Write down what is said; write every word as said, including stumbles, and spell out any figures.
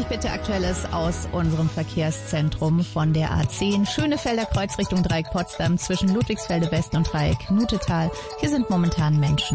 ich bitte Aktuelles aus unserem Verkehrszentrum von der A zehn. Schönefelder Kreuz Richtung Dreieck Potsdam zwischen Ludwigsfelde West und Dreieck Nutetal. Hier sind momentan Menschen